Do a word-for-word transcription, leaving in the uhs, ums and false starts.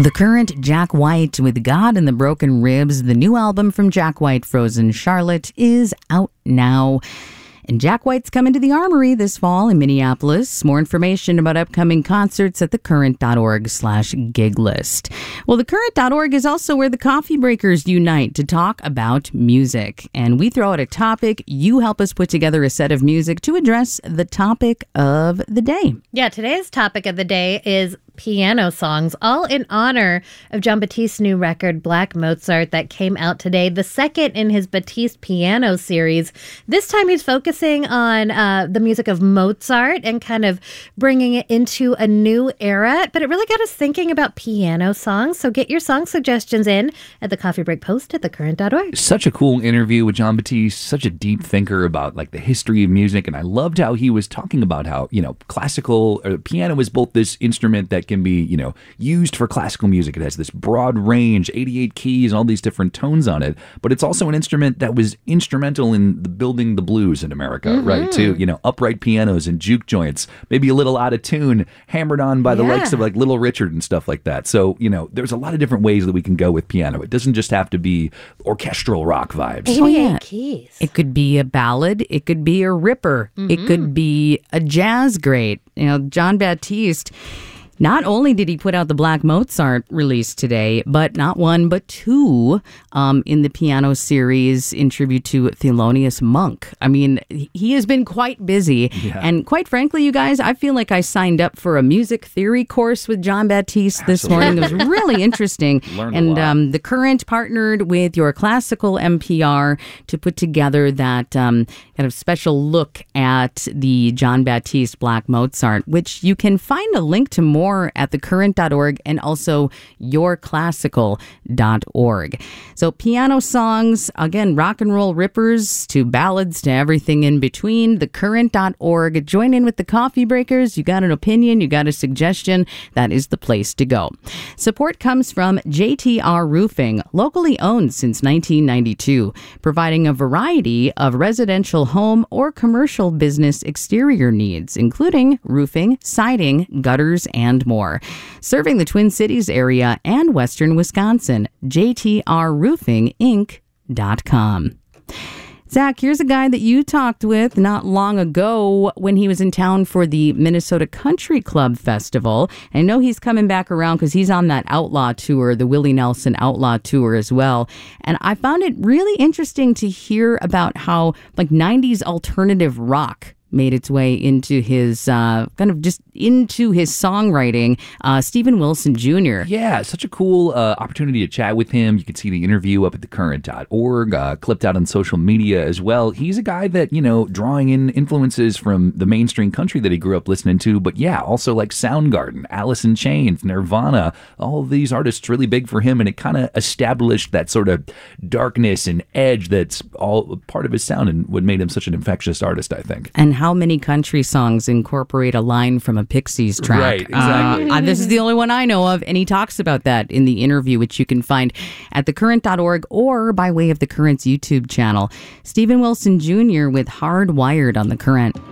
The Current, Jack White with God and the Broken Ribs. The new album from Jack White, Frozen Charlotte, is out now. And Jack White's coming to the Armory this fall in Minneapolis. More information about upcoming concerts at thecurrent.org slash gig list. Well, thecurrent dot org is also where the coffee breakers unite to talk about music. And we throw out a topic. You help us put together a set of music to address the topic of the day. Yeah, today's topic of the day is piano songs, all in honor of Jon Batiste's new record, Black Mozart, that came out today, the second in his Batiste piano series. This time he's focusing on uh, the music of Mozart and kind of bringing it into a new era, but it really got us thinking about piano songs. So get your song suggestions in at the Coffee Break Post at thecurrent dot org. Such a cool interview with Jon Batiste, such a deep thinker about like the history of music, and I loved how he was talking about how, you know, classical or piano is both this instrument that can be, you know, used for classical music. It has this broad range, eighty-eight keys, all these different tones on it, but it's also an instrument that was instrumental in the building the blues in America, mm-hmm. right? Too, you know, upright pianos and juke joints, maybe a little out of tune, hammered on by the Yeah. likes of like Little Richard and stuff like that. So, you know, there's a lot of different ways that we can go with piano. It doesn't just have to be orchestral rock vibes. eighty-eight Oh, yeah. keys. It could be a ballad. It could be a ripper. Mm-hmm. It could be a jazz great. You know, Jon Batiste, not only did he put out the Black Mozart release today, but not one, but two um, in the piano series in tribute to Thelonious Monk. I mean, he has been quite busy. Yeah. And quite frankly, you guys, I feel like I signed up for a music theory course with Jon Batiste this morning. It was really interesting. Learned a and lot. um, The Current partnered with your classical N P R to put together that um, kind of special look at the Jon Batiste Black Mozart, which you can find a link to more at thecurrent dot org and also your classical dot org. So piano songs, again, rock and roll rippers to ballads to everything in between. thecurrent dot org. Join in with the coffee breakers. You got an opinion, you got a suggestion, that is the place to go. Support comes from J T R Roofing, locally owned since nineteen ninety-two, providing a variety of residential home or commercial business exterior needs, including roofing, siding, gutters, and more. Serving the Twin Cities area and western Wisconsin, J T R roofing inc dot com. Zach, here's a guy that you talked with not long ago when he was in town for the Minnesota Country Club Festival. I know he's coming back around because he's on that Outlaw Tour, the Willie Nelson Outlaw Tour as well. And I found it really interesting to hear about how like nineties alternative rock made its way into his, uh, kind of just into his songwriting, uh, Steven Wilson Junior Yeah, such a cool uh, opportunity to chat with him. You can see the interview up at thecurrent dot org, uh, clipped out on social media as well. He's a guy that, you know, drawing in influences from the mainstream country that he grew up listening to, but yeah, also like Soundgarden, Alice in Chains, Nirvana, all of these artists really big for him, and it kind of established that sort of darkness and edge that's all part of his sound and what made him such an infectious artist, I think. And how many country songs incorporate a line from a Pixies track? Right, exactly. Uh, uh, this is the only one I know of, and he talks about that in the interview, which you can find at thecurrent dot org or by way of The Current's YouTube channel. Steven Wilson Junior with Hardwired on The Current.